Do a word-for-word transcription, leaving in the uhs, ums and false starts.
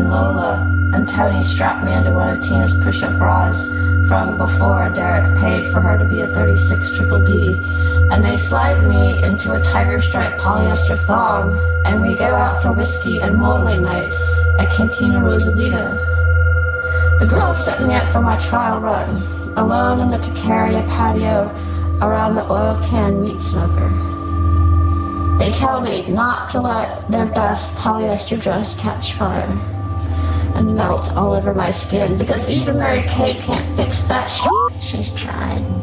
Lola, and Tony strapped me into one of Tina's push-up bras from before Derek paid for her to be a thirty-six triple D, and they slide me into a tiger stripe polyester thong, and we go out for whiskey and mole night at Cantina Rosalita. The girls set me up for my trial run, alone in the Tacaria patio around the oil can meat smoker. They tell me not to let their best polyester dress catch fire and melt all over my skin, because even Mary Kate can't fix that shit she's tried.